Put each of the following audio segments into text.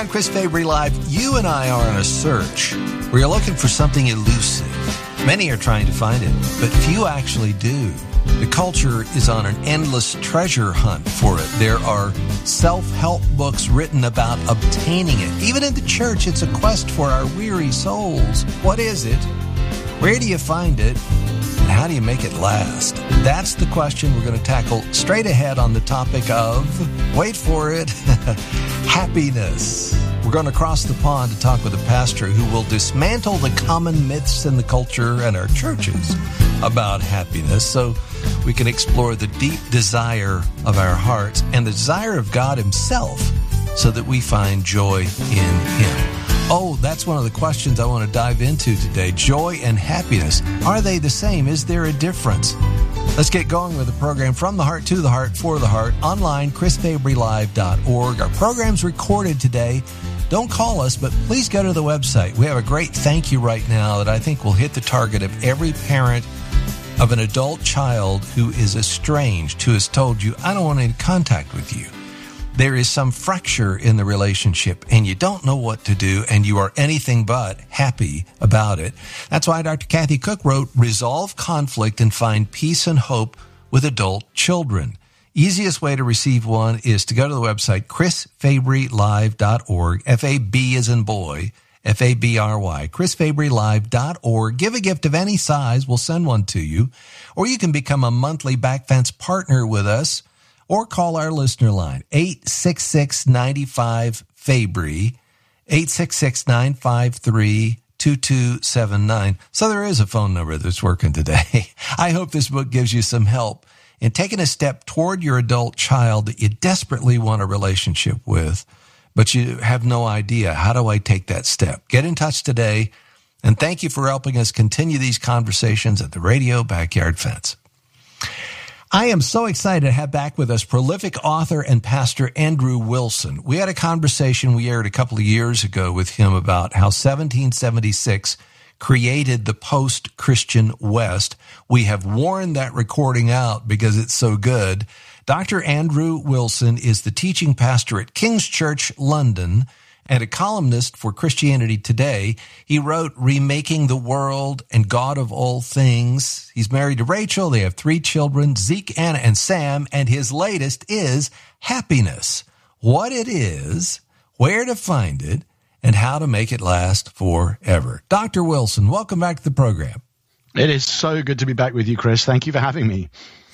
on Chris Fabry Live. You and I are on a search. We're looking for something elusive. Many are trying to find it, but few actually do. The culture is on an endless treasure hunt for it. There are self-help books written about obtaining it. Even in the church, it's a quest for our weary souls. What is it? Where do you find it? And how do you make it last? That's the question we're going to tackle straight ahead on the topic of, wait for it, happiness. We're going to cross the pond to talk with a pastor who will dismantle the common myths in the culture and our churches about happiness so we can explore the deep desire of our hearts and the desire of God himself so that we find joy in him. Oh, that's one of the questions I want to dive into today. Joy and happiness. Are they the same? Is there a difference? Let's get going with the program From the Heart to the Heart for the Heart. Online, chrisfabrylive.org. Our program's recorded today. Don't call us, but please go to the website. We have a great thank you right now that I think will hit the target of every parent of an adult child who is estranged, who has told you, I don't want any contact with you. There is some fracture in the relationship and you don't know what to do and you are anything but happy about it. That's why Dr. Kathy Cook wrote, Resolve Conflict and Find Peace and Hope with Adult Children. Easiest way to receive one is to go to the website, chrisfabrylive.org, F-A-B as in boy, F-A-B-R-Y, chrisfabrylive.org. Give a gift of any size. We'll send one to you. Or you can become a monthly Backfence partner with us. Or call our listener line, 866-95-FABRY, 866-953-2279. So there is a phone number that's working today. I hope this book gives you some help in taking a step toward your adult child that you desperately want a relationship with, but you have no idea, how do I take that step? Get in touch today, and thank you for helping us continue these conversations at the Radio Backyard Fence. I am so excited to have back with us prolific author and pastor Andrew Wilson. We had a conversation we aired a couple of years ago with him about how 1776 created the post-Christian West. We have worn that recording out because it's so good. Dr. Andrew Wilson is the teaching pastor at King's Church, London, and a columnist for Christianity Today. He wrote Remaking the World and God of All Things. He's married to Rachel. They have 3 children, Zeke, Anna, and Sam. And his latest is Happiness. What it is, where to find it, and how to make it last forever. Dr. Wilson, welcome back to the program. It is so good to be back with you, Chris. Thank you for having me.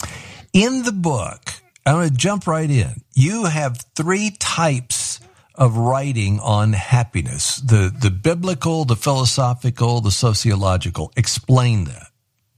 In the book, I'm going to jump right in. You have 3 types of writing on happiness, the biblical, the philosophical, the sociological. Explain that.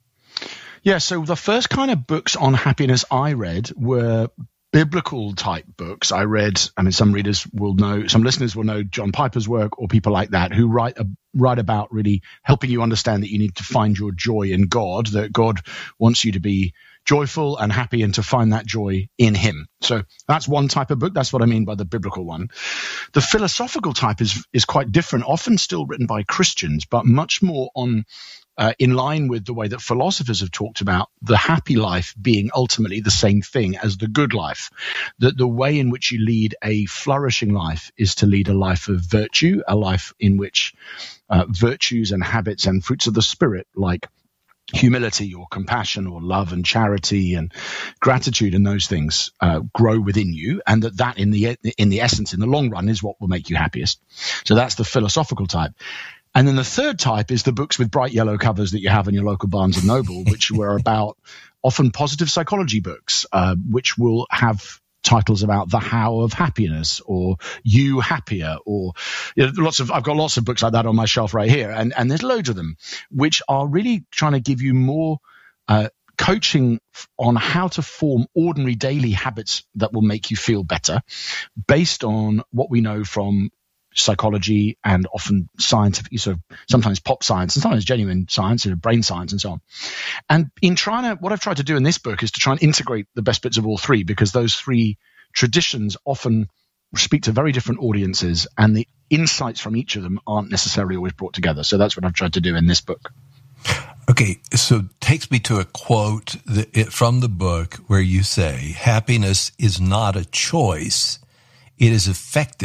Yeah, so the first kind of books on happiness I read were biblical type books. Some readers will know, some listeners will know John Piper's work or people like that who write about really helping you understand that you need to find your joy in God, that God wants you to be joyful and happy and to find that joy in him. So that's one type of book. That's what I mean by the biblical one. The philosophical type is quite different, often still written by Christians, but much more on in line with the way that philosophers have talked about the happy life being ultimately the same thing as the good life. That the way in which you lead a flourishing life is to lead a life of virtue, a life in which virtues and habits and fruits of the Spirit, like humility or compassion or love and charity and gratitude and those things grow within you, and that in the essence, in the long run, is what will make you happiest. So that's the philosophical type. And then the third type is the books with bright yellow covers that you have in your local Barnes and Noble, which were about often positive psychology books, which will have titles about the how of happiness or you happier, or I've got lots of books like that on my shelf right here, and there's loads of them which are really trying to give you more coaching on how to form ordinary daily habits that will make you feel better based on what we know from psychology and often scientific, sort of sometimes pop science and sometimes genuine science, brain science and so on. And what I've tried to do in this book is to try and integrate the best bits of all 3, because those 3 traditions often speak to very different audiences and the insights from each of them aren't necessarily always brought together. So that's what I've tried to do in this book. Okay, so it takes me to a quote from the book where you say, happiness is not a choice. It is affected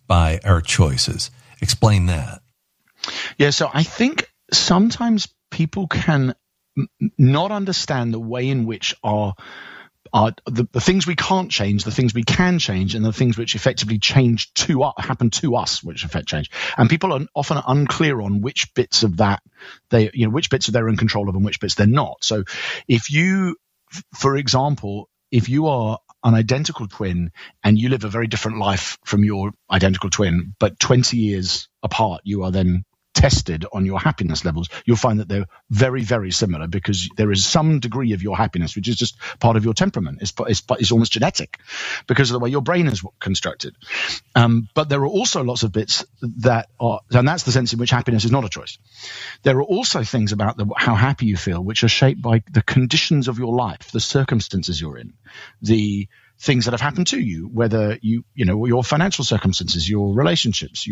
by our choices. Explain that. Yeah, so I think sometimes people can not understand the way in which the things we can't change, the things we can change, and the things which effectively happen to us, which affect change. And people are often unclear on which bits of that which bits they're in control of and which bits they're not. So if you, for example, if you are an identical twin and you live a very different life from your identical twin, but 20 years apart, you are then tested on your happiness levels, you'll find that they're very, very similar, because there is some degree of your happiness which is just part of your temperament. It's almost genetic because of the way your brain is constructed. But there are also lots of bits that are, and that's the sense in which happiness is not a choice. There are also things about how happy you feel which are shaped by the conditions of your life, the circumstances you're in, the things that have happened to you, whether your financial circumstances, your relationships,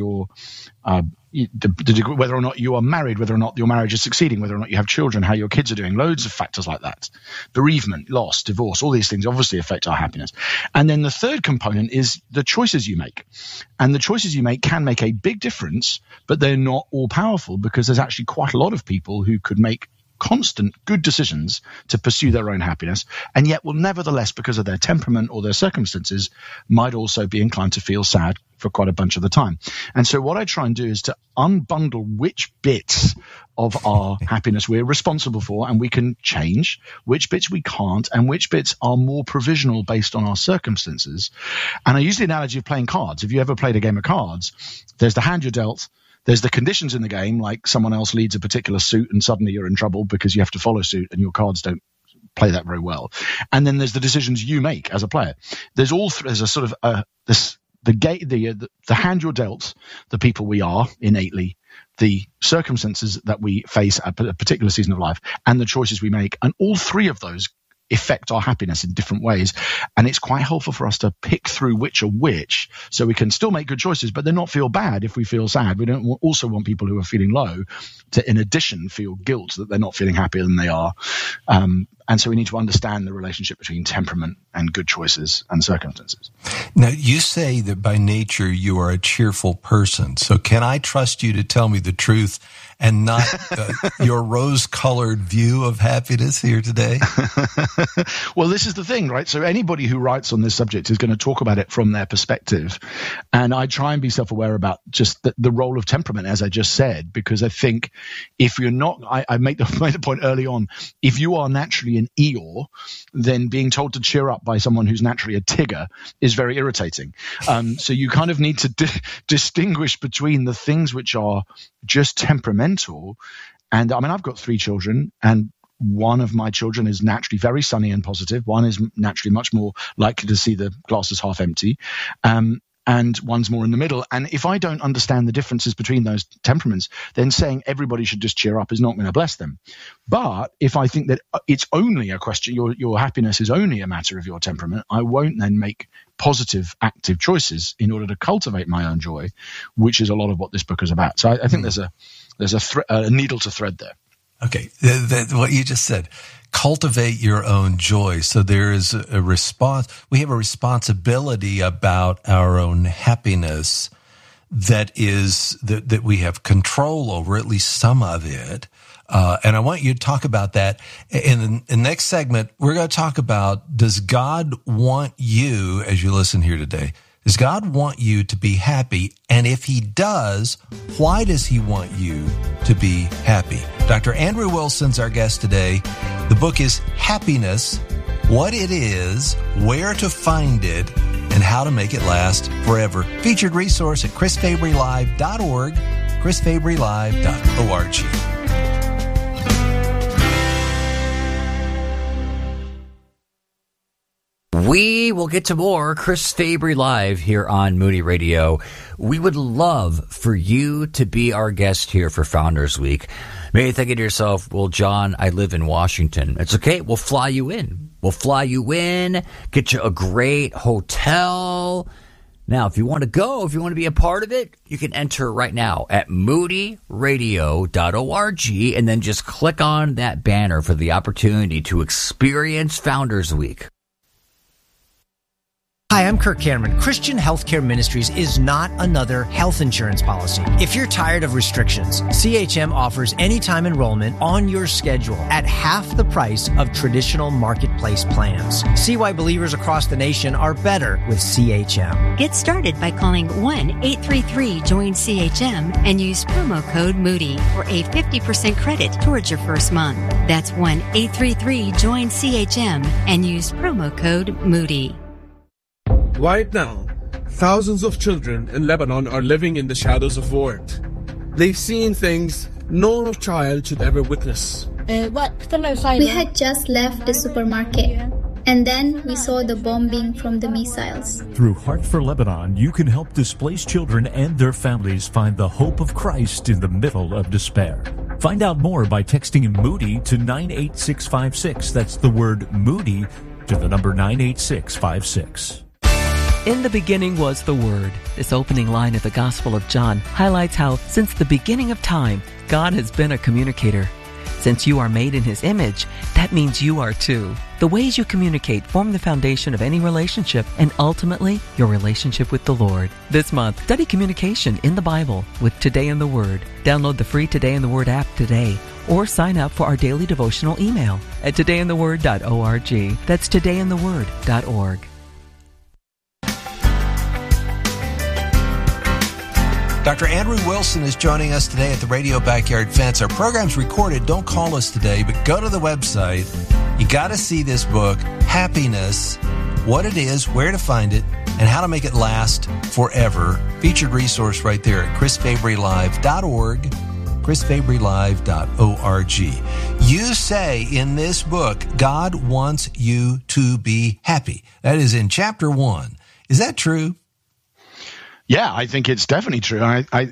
whether or not you are married, whether or not your marriage is succeeding, whether or not you have children, how your kids are doing, loads of factors like that. Bereavement, loss, divorce, all these things obviously affect our happiness. And then the third component is the choices you make. And the choices you make can make a big difference, but they're not all powerful, because there's actually quite a lot of people who could make constant good decisions to pursue their own happiness, and yet will nevertheless, because of their temperament or their circumstances, might also be inclined to feel sad for quite a bunch of the time. And so what I try and do is to unbundle which bits of our happiness we're responsible for and we can change, which bits we can't, and which bits are more provisional based on our circumstances. And I use the analogy of playing cards. If you ever played a game of cards, there's the hand you're dealt, there's the conditions in the game, like someone else leads a particular suit and suddenly you're in trouble because you have to follow suit and your cards don't play that very well. And then there's the decisions you make as a player. There's a sort of the hand you're dealt, the people we are innately, the circumstances that we face at a particular season of life, and the choices we make. And all three of those affect our happiness in different ways. And it's quite helpful for us to pick through which are which, so we can still make good choices, but then not feel bad if we feel sad. We don't also want people who are feeling low to, in addition, feel guilt that they're not feeling happier than they are. And so we need to understand the relationship between temperament and good choices and circumstances. Now, you say that by nature you are a cheerful person. So can I trust you to tell me the truth and not your rose-colored view of happiness here today? Well, this is the thing, right? So anybody who writes on this subject is going to talk about it from their perspective. And I try and be self-aware about just the role of temperament, as I just said, because I think if you're not, I made the point early on, if you are naturally an Eeyore, then being told to cheer up by someone who's naturally a Tigger is very irritating. So you kind of need to distinguish between the things which are just temperamental. And I mean, I've got 3 children, and one of my children is naturally very sunny and positive. One is naturally much more likely to see the glass as half empty. And one's more in the middle. And if I don't understand the differences between those temperaments, then saying everybody should just cheer up is not going to bless them. But if I think that it's only a question, your happiness is only a matter of your temperament, I won't then make positive, active choices in order to cultivate my own joy, which is a lot of what this book is about. So I think there's a needle to thread there. Okay, what you just said, cultivate your own joy. So there is a response. We have a responsibility about our own happiness that we have control over, at least some of it. And I want you to talk about that. In the next segment, we're going to talk about, does God want you, as you listen here today, does God want you to be happy? And if he does, why does he want you to be happy? Dr. Andrew Wilson's our guest today. The book is Happiness, What It Is, Where to Find It, and How to Make It Last Forever. Featured resource at chrisfabrylive.org, chrisfabrylive.org. We will get to more Chris Fabry Live here on Moody Radio. We would love for you to be our guest here for Founders Week. Maybe you're thinking to yourself, well, John, I live in Washington. It's okay. We'll fly you in. Get you a great hotel. Now, if you want to go, if you want to be a part of it, you can enter right now at moodyradio.org and then just click on that banner for the opportunity to experience Founders Week. Hi, I'm Kirk Cameron. Christian Healthcare Ministries is not another health insurance policy. If you're tired of restrictions, CHM offers anytime enrollment on your schedule at half the price of traditional marketplace plans. See why believers across the nation are better with CHM. Get started by calling 1-833-JOIN-CHM and use promo code Moody for a 50% credit towards your first month. That's 1-833-JOIN-CHM and use promo code Moody. Right now, thousands of children in Lebanon are living in the shadows of war. They've seen things no child should ever witness. We had just left the supermarket, and then we saw the bombing from the missiles. Through Heart for Lebanon, you can help displaced children and their families find the hope of Christ in the middle of despair. Find out more by texting Moody to 98656. That's the word Moody to the number 98656. In the beginning was the Word. This opening line of the Gospel of John highlights how, since the beginning of time, God has been a communicator. Since you are made in His image, that means you are too. The ways you communicate form the foundation of any relationship and ultimately your relationship with the Lord. This month, study communication in the Bible with Today in the Word. Download the free Today in the Word app today or sign up for our daily devotional email at todayintheword.org. That's todayintheword.org. Dr. Andrew Wilson is joining us today at the Radio Backyard Fence. Our program's recorded. Don't call us today, but go to the website. You got to see this book, Happiness, what it is, where to find it, and how to make it last forever. Featured resource right there at chrisfabrylive.org, chrisfabrylive.org. You say in this book, God wants you to be happy. That is in chapter 1. Is that true? Yeah, I think it's definitely true.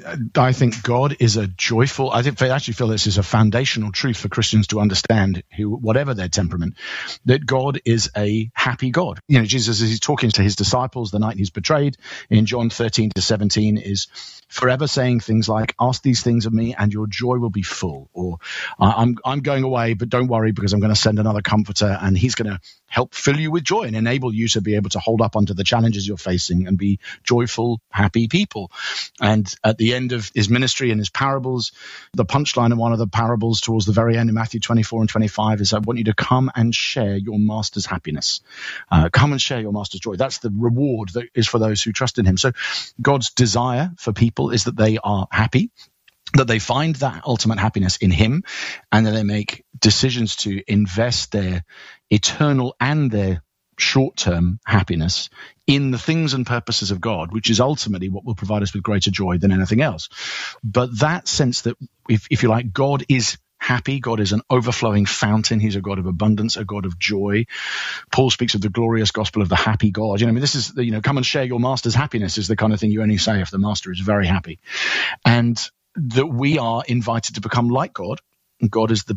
I think God is a joyful. I actually feel this is a foundational truth for Christians to understand, whatever their temperament, that God is a happy God. You know, Jesus, as he's talking to his disciples the night he's betrayed in John 13-17, is forever saying things like, "Ask these things of me, and your joy will be full." Or, "I'm going away, but don't worry, because I'm going to send another comforter, and he's going to help fill you with joy and enable you to be able to hold up under the challenges you're facing and be joyful, happy people." And at the end of his ministry and his parables, the punchline of one of the parables towards the very end in Matthew 24 and 25 is, "I want you to come and share your master's happiness." Come and share your master's joy. That's the reward that is for those who trust in him. So God's desire for people is that they are happy, that they find that ultimate happiness in him, and that they make decisions to invest their eternal and their short-term happiness in the things and purposes of God, which is ultimately what will provide us with greater joy than anything else. But that sense that, if you like, God is happy, God is an overflowing fountain, he's a God of abundance, a God of joy. Paul speaks of the glorious gospel of the happy God. This is, come and share your master's happiness is the kind of thing you only say if the master is very happy. And that we are invited to become like God. God is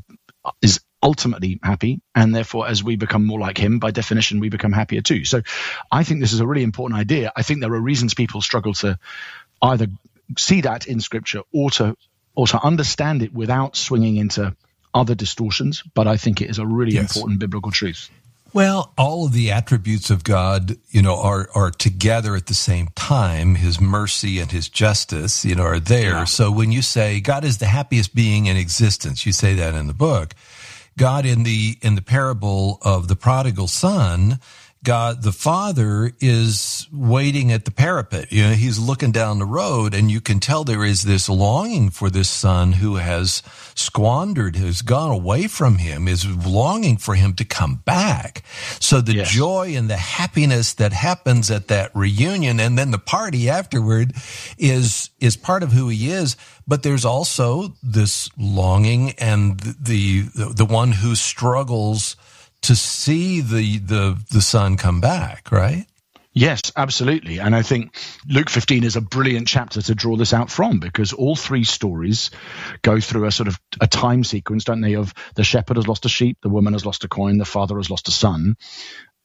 ultimately happy, and therefore as we become more like him, by definition we become happier too. So I think this is a really important idea. I think there are reasons people struggle to either see that in scripture or to understand it without swinging into other distortions, but I think it is a really important biblical truth. Well, all of the attributes of God, are together at the same time. His mercy and his justice, are there. Yeah. So when you say God is the happiest being in existence, you say that in the book. God, in the parable of the prodigal son, God, the father, is waiting at the parapet. He's looking down the road, and you can tell there is this longing for this son who has squandered, has gone away from him, is longing for him to come back. So the joy and the happiness that happens at that reunion and then the party afterward is part of who he is. But there's also this longing and the one who struggles to see the son come back, right? Yes, absolutely. And I think Luke 15 is a brilliant chapter to draw this out from, because all three stories go through a sort of a time sequence, don't they, of the shepherd has lost a sheep, the woman has lost a coin, the father has lost a son.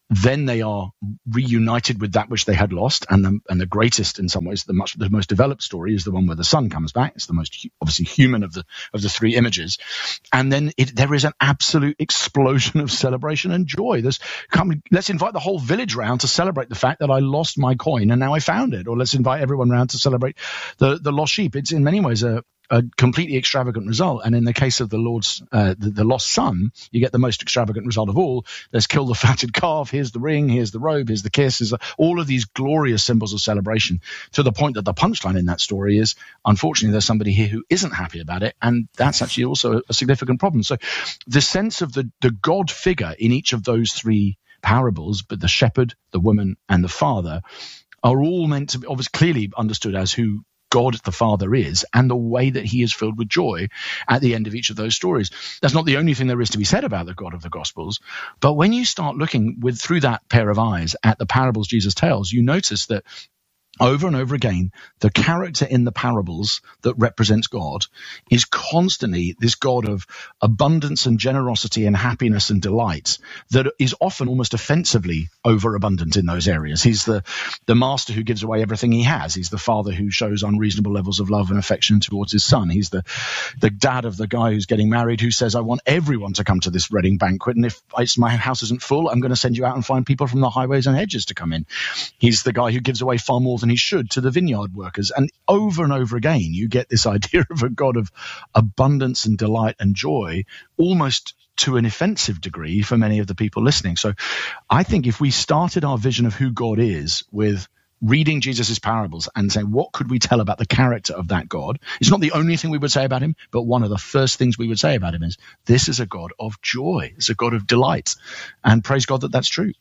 then they are reunited with that which they had lost, and the greatest, in some ways, the most developed story is the one where the son comes back. It's the most obviously human of the three images, and then there is an absolute explosion of celebration and joy. Let's invite the whole village round to celebrate the fact that I lost my coin and now I found it, or let's invite everyone round to celebrate the lost sheep. It's in many ways a completely extravagant result, and in the case of the Lord's the lost son, you get the most extravagant result of all. There's kill the fatted calf, here's the ring, here's the robe, here's the kiss, all of these glorious symbols of celebration, to the point that the punchline in that story is, unfortunately, there's somebody here who isn't happy about it, and that's actually also a significant problem. So the sense of the God figure in each of those three parables, but the shepherd, the woman, and the father, are all meant to be obviously clearly understood as who God the Father is, and the way that he is filled with joy at the end of each of those stories. That's not the only thing there is to be said about the God of the Gospels, but when you start looking through that pair of eyes at the parables Jesus tells, you notice that over and over again, the character in the parables that represents God is constantly this God of abundance and generosity and happiness and delight that is often almost offensively overabundant in those areas. He's the master who gives away everything he has. He's the father who shows unreasonable levels of love and affection towards his son. He's the dad of the guy who's getting married who says, I want everyone to come to this wedding banquet, and if my house isn't full, I'm going to send you out and find people from the highways and hedges to come in. He's the guy who gives away far more than he should to the vineyard workers. And over again, you get this idea of a God of abundance and delight and joy, almost to an offensive degree for many of the people listening. So I think if we started our vision of who God is with reading Jesus's parables and saying, what could we tell about the character of that God? It's not the only thing we would say about him, but one of the first things we would say about him is, this is a God of joy. It's a God of delight. And praise God that that's true.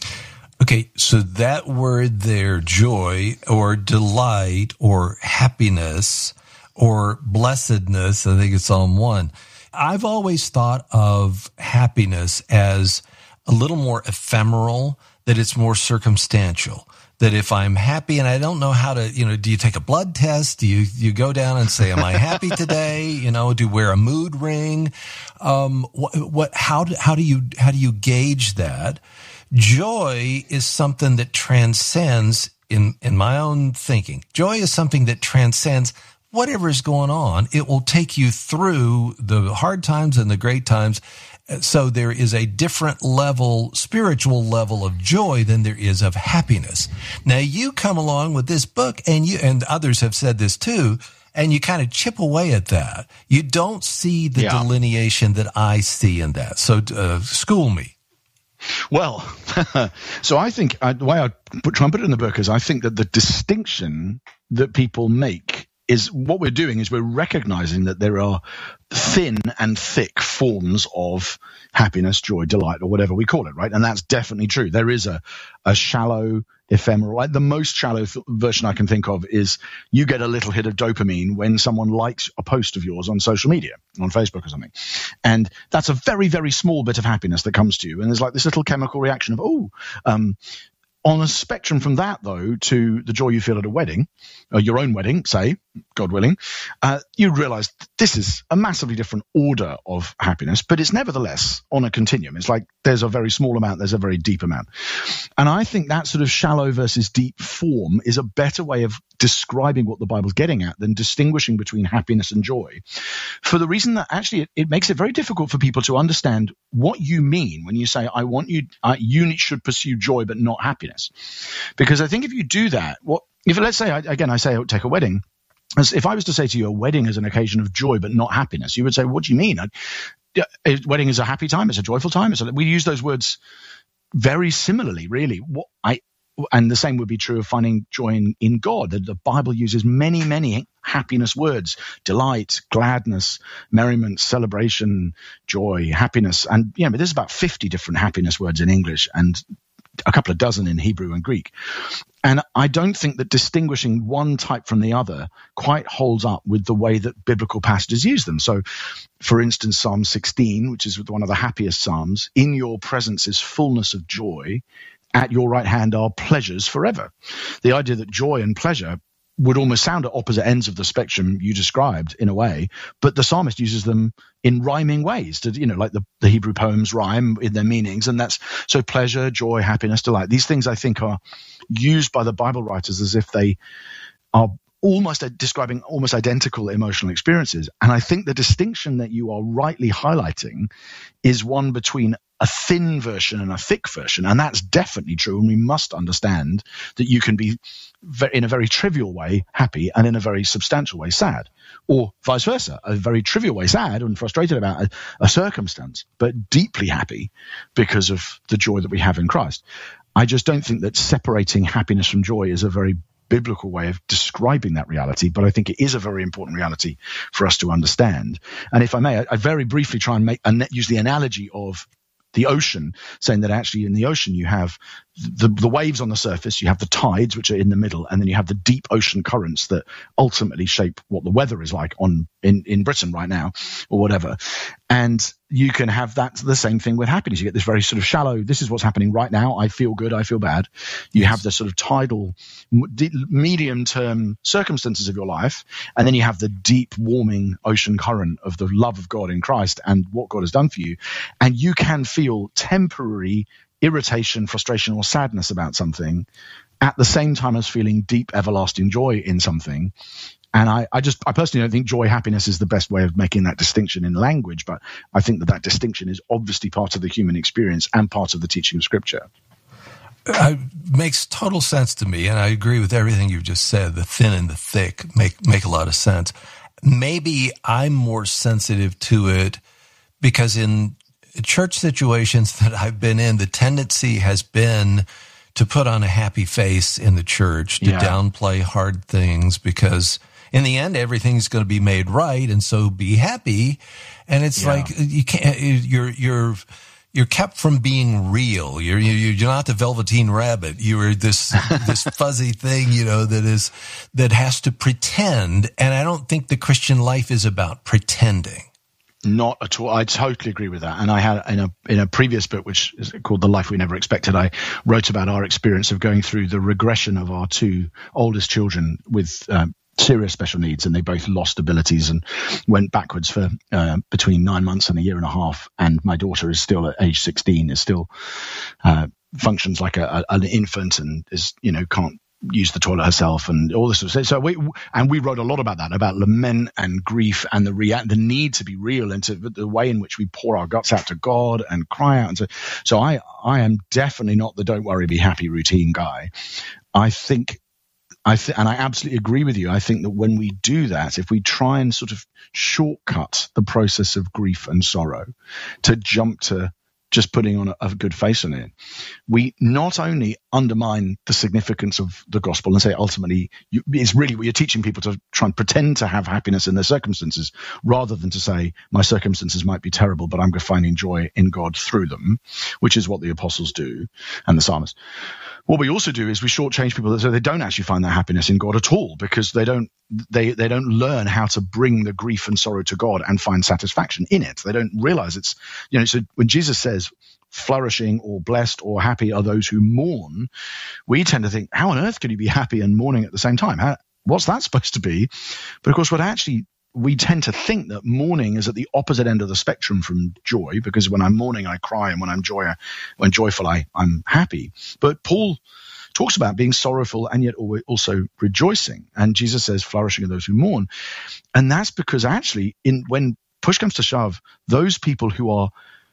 Okay, so that word there, joy or delight or happiness or blessedness, I think it's Psalm 1. I've always thought of happiness as a little more ephemeral, that it's more circumstantial. That if I'm happy and I don't know how to, do you take a blood test? Do you go down and say, am I happy today? Do you wear a mood ring? How do you gauge that? Joy is something that transcends, in my own thinking, joy is something that transcends whatever is going on. It will take you through the hard times and the great times. So there is a different level, spiritual level of joy than there is of happiness. Now you come along with this book, and others have said this too, and you kind of chip away at that. You don't see the delineation that I see in that. So school me. Well, so I think the way I try and put it in the book is I think that the distinction that people make is what we're doing is we're recognizing that there are thin and thick forms of happiness, joy, delight, or whatever we call it, right? And that's definitely true. There is a shallow, ephemeral, like the most shallow version I can think of is you get a little hit of dopamine when someone likes a post of yours on social media, on Facebook or something. And that's a very, very small bit of happiness that comes to you. And there's like this little chemical reaction of, on a spectrum from that, though, to the joy you feel at a wedding, or your own wedding, say, God willing, you realize this is a massively different order of happiness, but it's nevertheless on a continuum. It's like there's a very small amount, there's a very deep amount. And I think that sort of shallow versus deep form is a better way of describing what the Bible's getting at than distinguishing between happiness and joy, for the reason that actually it makes it very difficult for people to understand what you mean when you say, I want you should pursue joy but not happiness. Because I think if you do that, let's say, I say take a wedding, if I was to say to you a wedding is an occasion of joy but not happiness, you would say, what do you mean? A wedding is a happy time, it's a joyful time. We use those words very similarly, really. And the same would be true of finding joy in God. The Bible uses many, many happiness words: delight, gladness, merriment, celebration, joy, happiness. And there's about 50 different happiness words in English and a couple of dozen in Hebrew and Greek. And I don't think that distinguishing one type from the other quite holds up with the way that biblical passages use them. So, for instance, Psalm 16, which is one of the happiest psalms, in your presence is fullness of joy. At your right hand are pleasures forever. The idea that joy and pleasure would almost sound at opposite ends of the spectrum you described in a way, but the psalmist uses them in rhyming ways to, like the Hebrew poems rhyme in their meanings. And that's so pleasure, joy, happiness, delight. These things I think are used by the Bible writers as if they are almost describing almost identical emotional experiences. And I think the distinction that you are rightly highlighting is one between a thin version and a thick version. And that's definitely true. And we must understand that you can be in a very trivial way happy and in a very substantial way sad, or vice versa, a very trivial way sad and frustrated about a circumstance, but deeply happy because of the joy that we have in Christ. I just don't think that separating happiness from joy is a very biblical way of describing that reality, but I think it is a very important reality for us to understand. And if I may, I very briefly try and use the analogy of the ocean, saying that actually in the ocean you have the waves on the surface, you have the tides which are in the middle, and then you have the deep ocean currents that ultimately shape what the weather is like in Britain right now or whatever. And you can have that the same thing with happiness. You get this very sort of shallow, this is what's happening right now, I feel good, I feel bad. You have the sort of tidal medium term circumstances of your life, and then you have the deep warming ocean current of the love of God in Christ and what God has done for you. And you can feel temporary irritation, frustration, or sadness about something at the same time as feeling deep, everlasting joy in something. And I personally don't think joy, happiness is the best way of making that distinction in language, but I think that distinction is obviously part of the human experience and part of the teaching of Scripture. Makes total sense to me, and I agree with everything you've just said. The thin and the thick make a lot of sense. Maybe I'm more sensitive to it because in church situations that I've been in, the tendency has been to put on a happy face in the church, to downplay hard things, because in the end, everything's going to be made right, and so be happy. And it's like you can't. You're kept from being real. You're not the Velveteen Rabbit. You're this fuzzy thing, that has to pretend. And I don't think the Christian life is about pretending. Not at all. I totally agree with that. And I had in a previous book, which is called The Life We Never Expected, I wrote about our experience of going through the regression of our two oldest children with serious special needs, and they both lost abilities and went backwards for between 9 months and a year and a half. And my daughter is still at age 16, is still functions like an infant, and is can't use the toilet herself and all this sort of stuff. So we wrote a lot about that, about lament and grief and the need to be real, and to the way in which we pour our guts out to God and cry out. And so I am definitely not the don't worry, be happy routine guy. And I absolutely agree with you. I think that when we do that, if we try and sort of shortcut the process of grief and sorrow to jump to just putting on a good face on it, we not only undermine the significance of the gospel and say ultimately it's really what you're teaching people to try and pretend to have happiness in their circumstances, rather than to say my circumstances might be terrible, but I'm finding joy in God through them, which is what the apostles do and the psalmist. What we also do is we shortchange people so they don't actually find that happiness in God at all, because they don't learn how to bring the grief and sorrow to God and find satisfaction in it. They don't realize it's, so when Jesus says flourishing or blessed or happy are those who mourn, we tend to think, how on earth can you be happy and mourning at the same time? What's that supposed to be? But of course, we tend to think that mourning is at the opposite end of the spectrum from joy, because when I'm mourning, I cry, and when joyful, I'm happy. But Paul talks about being sorrowful and yet also rejoicing. And Jesus says, flourishing are those who mourn. And that's because actually, when push comes to shove, those people who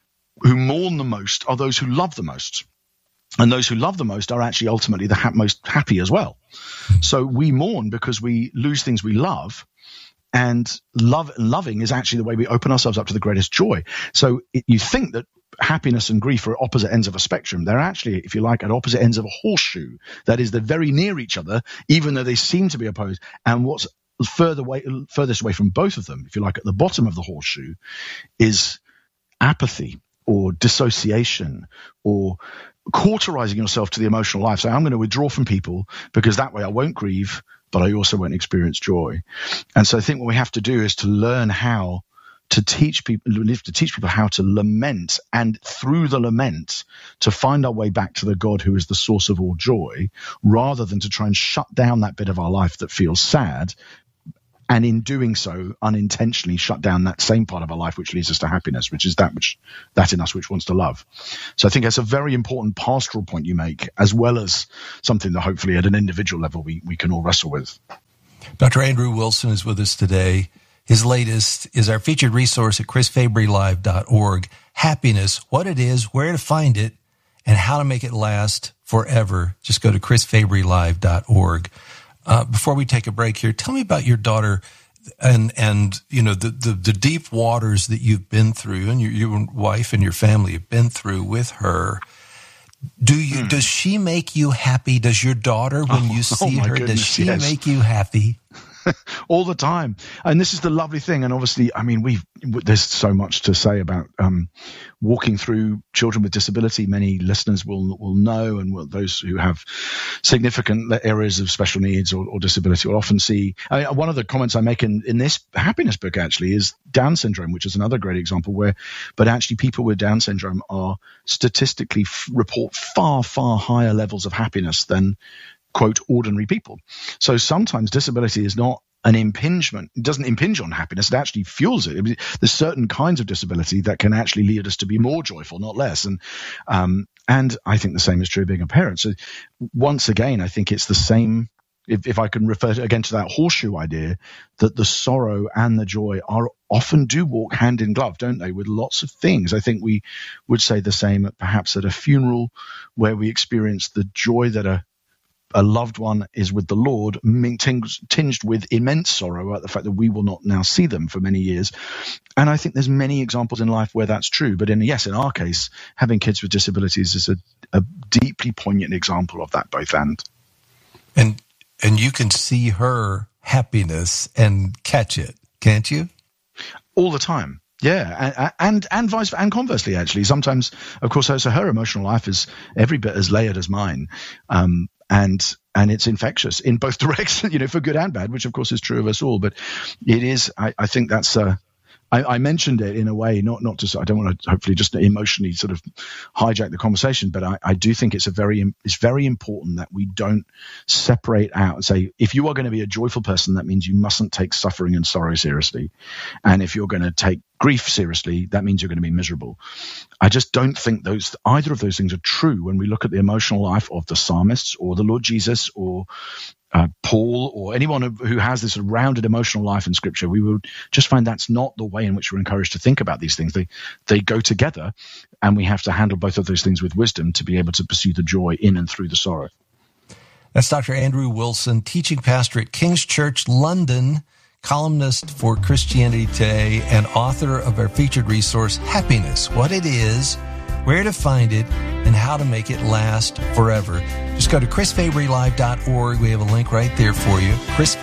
mourn the most are those who love the most. And those who love the most are actually ultimately the most happy as well. So we mourn because we lose things we love. And loving is actually the way we open ourselves up to the greatest joy. So you think that happiness and grief are at opposite ends of a spectrum. They're actually, if you like, at opposite ends of a horseshoe. That is, they're very near each other, even though they seem to be opposed. And what's furthest away from both of them, if you like, at the bottom of the horseshoe, is apathy or dissociation or cauterizing yourself to the emotional life. So I'm going to withdraw from people because that way I won't grieve, but I also won't experience joy. And so I think what we have to do is to learn how to teach people how to lament, and through the lament to find our way back to the God who is the source of all joy, rather than to try and shut down that bit of our life that feels sad, and in doing so unintentionally shut down that same part of our life which leads us to happiness, which is that in us which wants to love. So I think that's a very important pastoral point you make, as well as something that hopefully at an individual level we can all wrestle with. Dr. Andrew Wilson is with us today. His latest is our featured resource at chrisfabrylive.org, Happiness, what it is, where to find it, and how to make it last forever. Just go to chrisfabrylive.org. Before we take a break here, tell me about your daughter and you know, the deep waters that you've been through, and your wife and your family have been through with her. Does she make you happy? Does your daughter, when you see her, does she make you happy? All the time. And this is the lovely thing. And obviously, I mean, there's so much to say about walking through children with disability. Many listeners will know, and those who have significant areas of special needs or disability will often see. One of the comments I make in this happiness book actually is Down syndrome, which is another great example but actually people with Down syndrome are statistically report far, far higher levels of happiness than, quote, ordinary people. So sometimes disability is not an impingement. It doesn't impinge on happiness. It actually fuels it. There's certain kinds of disability that can actually lead us to be more joyful, not less. And I think the same is true of being a parent. So once again, I think it's the same. If I can refer again to that horseshoe idea, that the sorrow and the joy often do walk hand in glove, don't they, with lots of things. I think we would say the same perhaps at a funeral, where we experience the joy that a loved one is with the Lord, tinged with immense sorrow at the fact that we will not now see them for many years. And I think there's many examples in life where that's true. But in our case, having kids with disabilities is a deeply poignant example of that both and. And you can see her happiness and catch it, can't you? All the time. Yeah, and vice and conversely, actually. Sometimes, of course, so her emotional life is every bit as layered as mine. And it's infectious in both directions, for good and bad, which of course is true of us all. But it is, I think that's, I mentioned it in a way, not to, I don't want to hopefully just emotionally sort of hijack the conversation, but I do think it's very important that we don't separate out and say, if you are going to be a joyful person, that means you mustn't take suffering and sorrow seriously. And if you're going to take grief seriously, that means you're going to be miserable. I just don't think either of those things are true when we look at the emotional life of the psalmists or the Lord Jesus or Paul or anyone who has this rounded emotional life in Scripture. We would just find that's not the way in which we're encouraged to think about these things. They go together, and we have to handle both of those things with wisdom to be able to pursue the joy in and through the sorrow. That's Dr. Andrew Wilson, teaching pastor at King's Church, London, columnist for Christianity Today, and author of our featured resource, Happiness, What It Is, Where to Find It, and How to Make It Last Forever. Just go to chrisfabrylive.org. We have a link right there for you,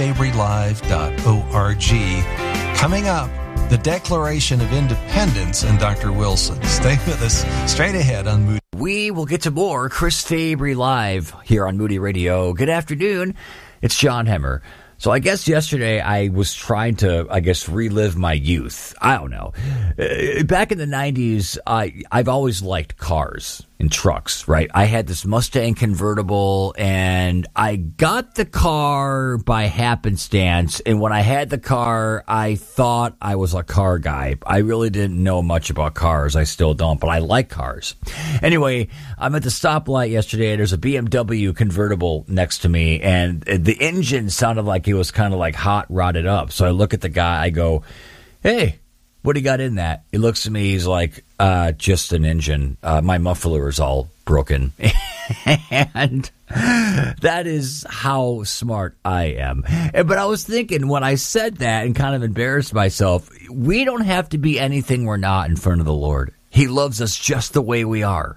chrisfabrylive.org. Coming up, the Declaration of Independence and Dr. Wilson. Stay with us straight ahead on Moody. We will get to more Chris Fabry Live here on Moody Radio. Good afternoon. It's John Hemmer. So I guess yesterday I was trying to, relive my youth. I don't know. Back in the 90s, I've always liked cars and trucks, right? I had this Mustang convertible, and I got the car by happenstance. And when I had the car, I thought I was a car guy. I really didn't know much about cars. I still don't, but I like cars. Anyway, I'm at the stoplight yesterday, and there's a BMW convertible next to me, and the engine sounded like it was kind of like hot rodded up. So I look at the guy, I go, "Hey, what do you got in that?" He looks at me, he's like, just an engine. My muffler is all broken. And that is how smart I am. But I was thinking when I said that and kind of embarrassed myself, we don't have to be anything we're not in front of the Lord. He loves us just the way we are.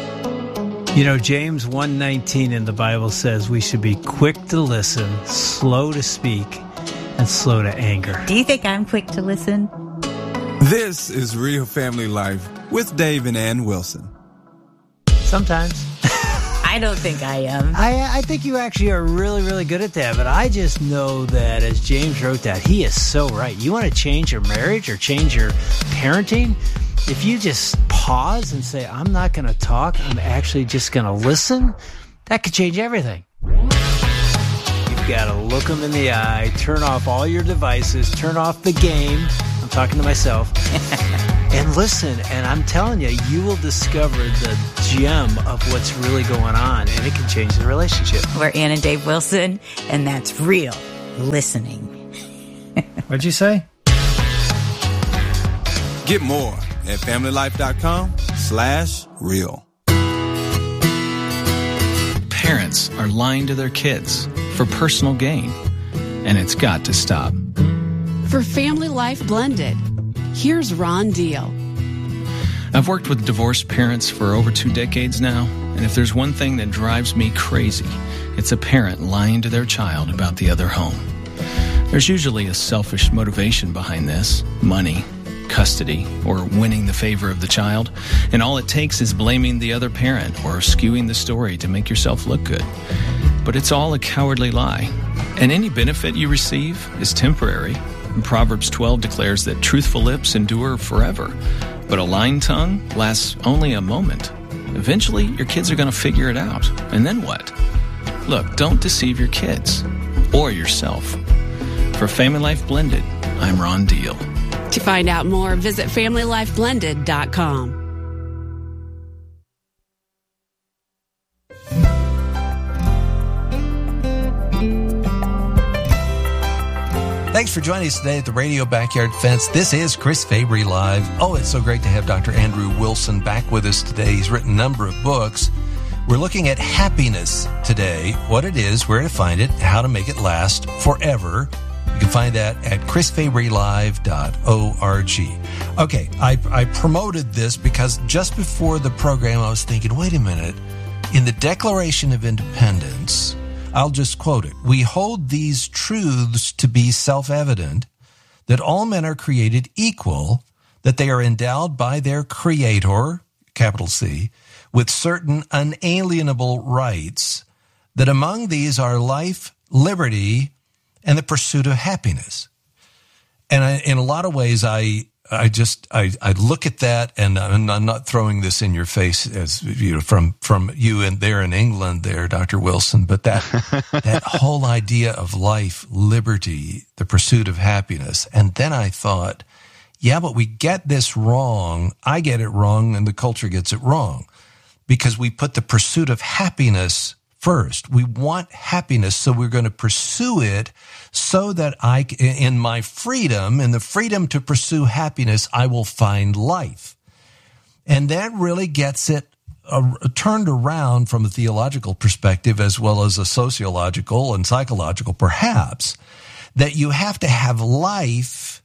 James 1:19 in the Bible says we should be quick to listen, slow to speak, and slow to anger. Do you think I'm quick to listen? This is Real Family Life with Dave and Ann Wilson. Sometimes. I don't think I am. I think you actually are really, really good at that, but I just know that as James wrote that, he is so right. You want to change your marriage or change your parenting? If you just pause and say, I'm not going to talk, I'm actually just going to listen, that could change everything. You've got to look them in the eye, turn off all your devices, turn off the game. I'm talking to myself. And listen, and I'm telling you, you will discover the gem of what's really going on, and it can change the relationship. We're Ann and Dave Wilson, and that's real listening. What'd you say? Get more at familylife.com/real. Parents are lying to their kids for personal gain, and it's got to stop. For Family Life Blended, here's Ron Deal. I've worked with divorced parents for over 2 decades now, and if there's one thing that drives me crazy, it's a parent lying to their child about the other home. There's usually a selfish motivation behind this: money, custody, or winning the favor of the child, and all it takes is blaming the other parent or skewing the story to make yourself look good. But it's all a cowardly lie, and any benefit you receive is temporary. And Proverbs 12 declares that truthful lips endure forever, but a lying tongue lasts only a moment. Eventually, your kids are going to figure it out, and then what? Look, don't deceive your kids or yourself. For Family Life Blended, I'm Ron Deal. To find out more, visit FamilyLifeBlended.com. Thanks for joining us today at the Radio Backyard Fence. This is Chris Fabry Live. Oh, it's so great to have Dr. Andrew Wilson back with us today. He's written a number of books. We're looking at happiness today, what it is, where to find it, how to make it last forever. You can find that at chrisfabrylive.org. Okay, I promoted this because just before the program I was thinking, wait a minute, in the Declaration of Independence, I'll just quote it. We hold these truths to be self-evident, that all men are created equal, that they are endowed by their Creator, capital C, with certain unalienable rights, that among these are life, liberty, and the pursuit of happiness. And in a lot of ways, I look at that, and I'm not throwing this in your face as you know, from you and there in England there, Dr. Wilson, but that whole idea of life, liberty, the pursuit of happiness. And then I thought, yeah, but we get this wrong. I get it wrong, and the culture gets it wrong because we put the pursuit of happiness first. We want happiness, so we're going to pursue it so that in my freedom, in the freedom to pursue happiness, I will find life. And that really gets it turned around from a theological perspective as well as a sociological and psychological, perhaps, that you have to have life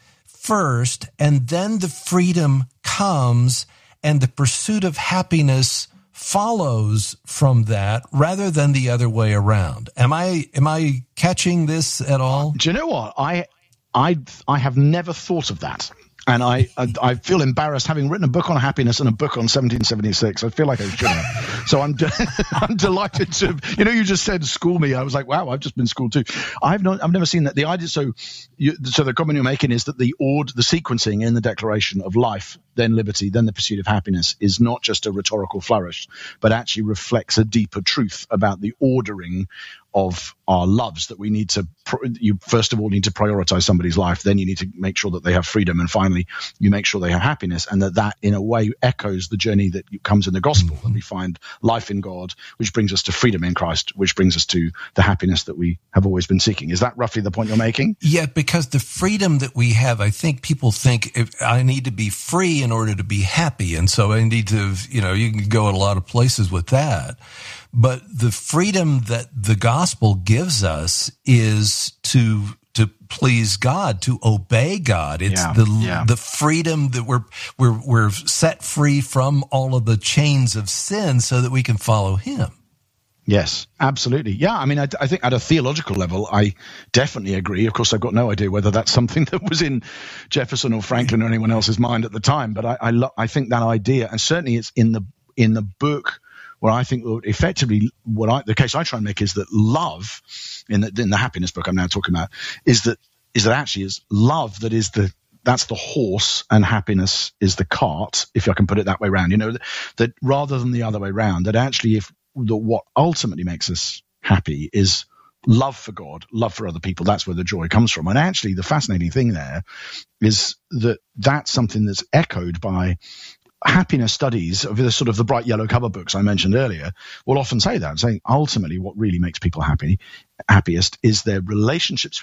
first, and then the freedom comes, and the pursuit of happiness follows from that rather than the other way around. Am I catching this at all? Do you know what? I have never thought of that. And I feel embarrassed having written a book on happiness and a book on 1776. I feel like I should have. So I'm delighted to, you just said school me. I was like, wow, I've just been schooled too. I've never seen that. The idea, so the comment you're making is that the sequencing in the Declaration of life, then liberty, then the pursuit of happiness is not just a rhetorical flourish, but actually reflects a deeper truth about the ordering of our loves, that we need to, you first of all need to prioritize somebody's life, then you need to make sure that they have freedom, and finally you make sure they have happiness, and that in a way echoes the journey that comes in the gospel, and we find life in God, which brings us to freedom in Christ, which brings us to the happiness that we have always been seeking. Is that roughly the point you're making? Yeah, because the freedom that we have, I think people think I need to be free in order to be happy, and so I need to, you can go in a lot of places with that. But the freedom that the gospel gives us is to please God, to obey God. It's the freedom that we're set free from all of the chains of sin so that we can follow Him. Yes, absolutely. Yeah, I mean, I think at a theological level, I definitely agree. Of course, I've got no idea whether that's something that was in Jefferson or Franklin or anyone else's mind at the time, but I think that idea, and certainly it's in the book where I think effectively the case I try and make is that love in the happiness book I'm now talking about is that actually is love that's the horse and happiness is the cart, if I can put it that way around. That rather than the other way around, that actually what ultimately makes us happy is love for God, love for other people. That's where the joy comes from. And actually the fascinating thing there is that that's something that's echoed by happiness studies of the sort of the bright yellow cover books I mentioned earlier will often say that, saying ultimately what really makes people happiest is their relationships with